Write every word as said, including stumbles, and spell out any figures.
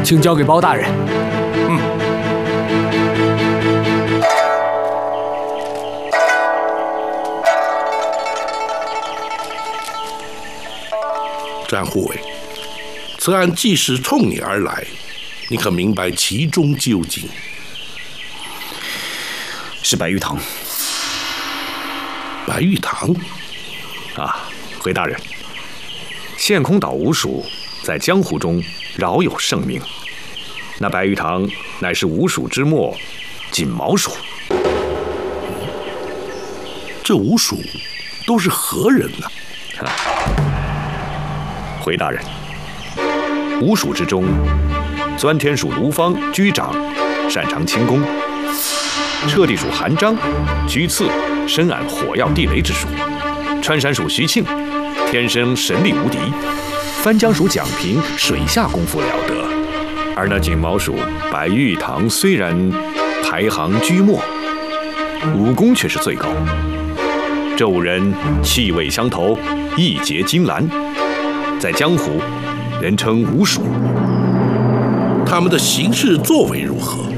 请交给包大人。 嗯。詹护卫，此案既是冲你而来，你可明白其中究竟？ 是白玉堂。 白玉堂？ 啊，回大人，陷空岛吴蜀在江湖中饶有盛名，那白玉堂乃是吴蜀之末锦毛蜀。 这吴蜀都是何人呢？ 啊，回大人，吴蜀之中，钻天属卢方居长，擅长轻功；彻地属韩章居次，深谙火药地雷之术；穿山属徐庆天生神力无敌；番江属蒋平水下功夫了得。而那锦毛属白玉堂虽然排行居末，武功却是最高。这五人气味相投，义结金兰，在江湖人称吴蜀。 他们的行事作为如何？